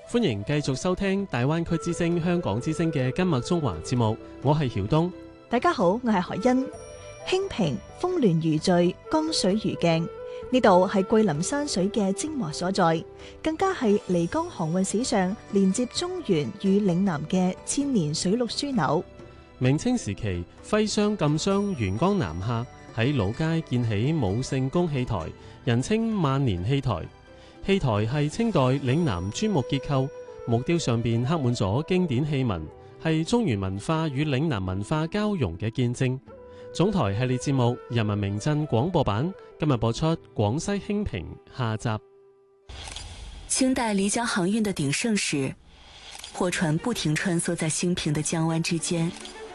歡迎繼續收聽大灣區之聲香港之聲嘅今日中華節目，我係曉東。 大家好，我係海欣。興平峰巒如聚，江水如鏡，呢度係桂林山水嘅精華所在，更加係漓江航運史上連接中原與嶺南嘅千年水陸樞紐。 明清時期，徽商禁商沿江南下，喺老街建起武聖宮戲台，人稱萬年戲台。戲台係清代嶺南磚木結構，木雕上邊刻滿咗經典戲文，係中原文化與嶺南文化交融嘅見證。總台系列節目《人民名鎮廣播版》今日播出廣西興平下集。 清代漓江航運的鼎盛時，貨船不停穿梭在興平的江灣之間，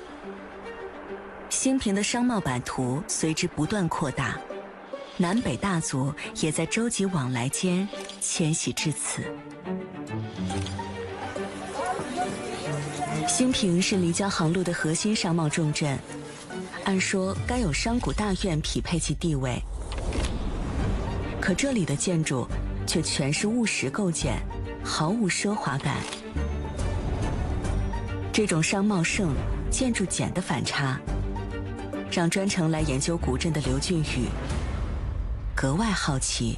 興平的商貿版圖隨之不斷擴大，南北大族也在舟楫往來間遷徙至此。興平是漓江航路的核心商貿重鎮，按說該有商賈大院匹配其地位，可這裡的建築卻全是務實構建，毫無奢華感。這種商貿盛、建築簡的反差，讓專程來研究古鎮的劉俊宇格外好奇。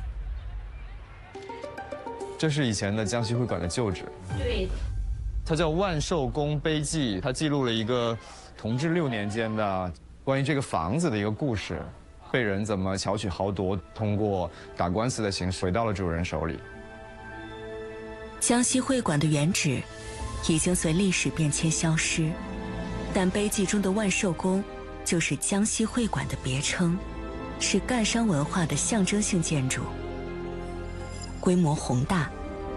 這是以前的江西會館的舊址， 對， 它叫萬壽宮碑記，它記錄了一個同治6年間的關於這個房子的一個故事，被人怎麼巧取豪奪，通過打官司的形式回到了主人手裡。 江西會館的原址已經隨歷史變遷消失，但碑記中的萬壽宮就是江西會館的別稱，是贛商文化的象徵性建築，規模宏大。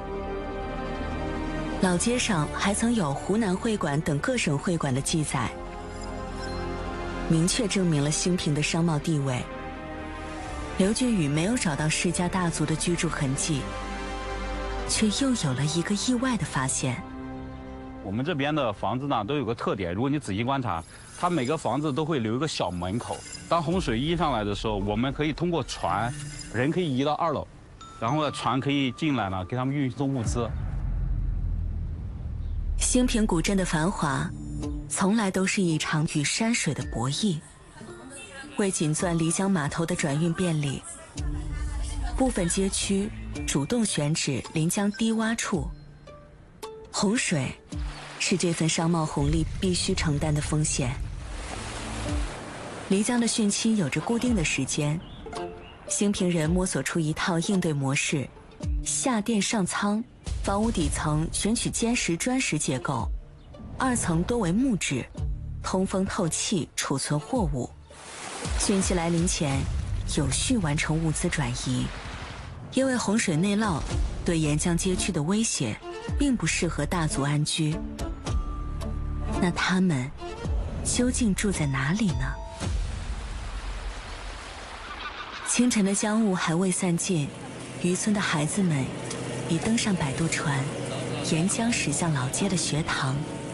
老街上還曾有湖南會館等各省會館的記載，明確證明了興平的商貿地位。劉俊宇沒有找到世家大族的居住痕跡，卻又有了一個意外的發現。 我們這邊的房子呢都有個特點，如果你仔細觀察，它每個房子都會留一個小門口。當洪水溢上來的時候，我們可以通過船，人可以移到2樓，然後呢船可以進來呢，給他們運送物資。 興平古鎮的繁華從來都是一場與山水的博弈。為緊攥漓江碼頭的轉運便利，部分街區主動選址臨江低洼處。洪水是這份商貿紅利必須承擔的風險。漓江的汛期有着固定的時間，興平人摸索出一套應對模式：下墊上倉，房屋底層選取堅實磚石結構，2層多為木質，通風透氣，儲存貨物。汛期來臨前，有序完成物資轉移。因為洪水內澇對沿江街區的威脅，並不適合大族安居。那他們究竟住在哪裡呢？清晨的江霧還未散盡，漁村的孩子們已登上擺渡船，沿江駛向老街的學堂。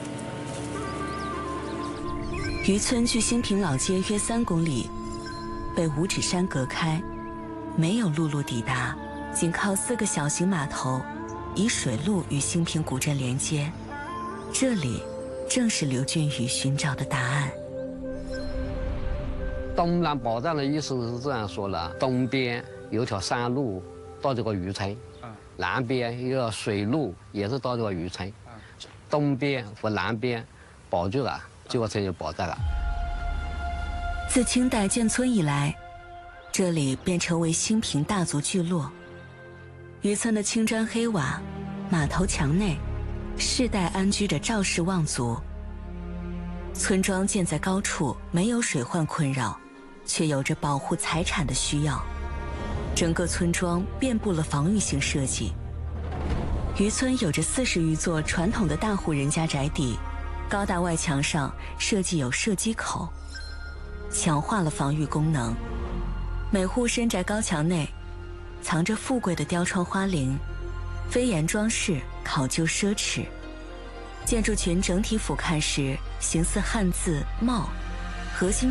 漁村距興平老街約3公里，被五指山隔開，沒有陸路抵達，僅靠4個小型碼頭以水路與興平古鎮連接。這裡正是劉俊宇尋找的答案。 東南保障的意思是這樣說的：東邊有條山路到這個漁村，南邊一個水路也是到這個漁村，東邊和南邊保住了，這個村就保在了。 自清代建村以來，這裡便成為興平大族聚落。漁村的青磚黑瓦，碼頭牆內，世代安居着趙氏望族。村莊建在高處，沒有水患困擾，卻有着保護財產的需要。整個村莊遍佈了防禦性設計。漁村有着40餘座傳統的大戶人家宅邸，高大外牆上設計有射擊口，強化了防禦功能。每戶深宅高牆內藏着富貴的雕窗花棂，飛檐裝飾，考究奢侈。建築群整體俯瞰時形似漢字“茂”，核心